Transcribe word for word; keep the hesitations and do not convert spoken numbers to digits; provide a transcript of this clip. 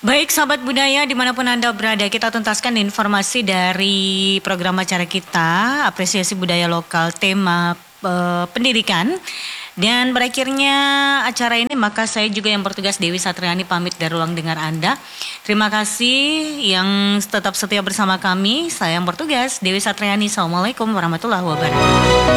Baik sahabat budaya dimanapun Anda berada, kita tuntaskan informasi dari program acara kita, apresiasi budaya lokal, tema eh, pendidikan. Dan berakhirnya acara ini, maka saya juga yang bertugas Dewi Satriani pamit dari ruang dengar Anda. Terima kasih yang tetap setia bersama kami. Saya yang bertugas Dewi Satriani. Assalamualaikum warahmatullahi wabarakatuh.